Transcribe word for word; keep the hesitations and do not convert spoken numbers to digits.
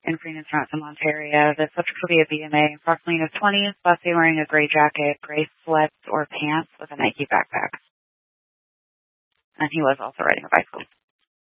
in Freenet Ransom, Ontario. The subject will be a B M A, approximately in his twenties, possibly wearing a gray jacket, gray sweats or pants with a Nike backpack. And he was also riding a bicycle.